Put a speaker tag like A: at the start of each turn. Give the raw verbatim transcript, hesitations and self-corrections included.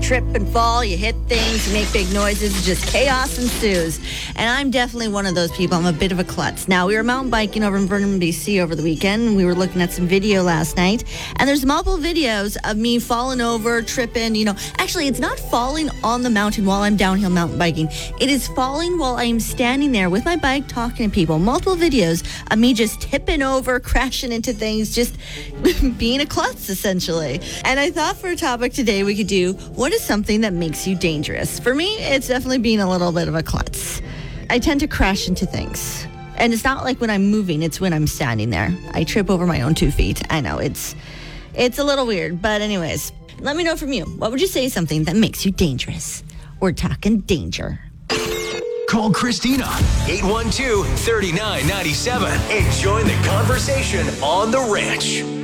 A: trip and fall, you hit things, you make big noises, just chaos ensues. And I'm definitely one of those people. I'm a bit of a klutz. Now, we were mountain biking over in Vernon, B C over the weekend. We were looking at some video last night, and there's multiple videos of me falling over, tripping, you know. Actually, it's not falling on the mountain while I'm downhill mountain biking. It is falling while I'm standing there with my bike talking to people. Multiple videos of me just tipping over, crashing into things, just being a klutz, essentially. And I thought for a topic today we could do, what is something that makes you dangerous? For me, it's definitely being a little bit of a klutz. I tend to crash into things. And it's not like when I'm moving, it's when I'm standing there. I trip over my own two feet. I know, it's it's a little weird. But anyways, let me know from you. What would you say is something that makes you dangerous? We're talking danger.
B: Call Christina, eight one two, three nine nine seven, and join the conversation on The Ranch.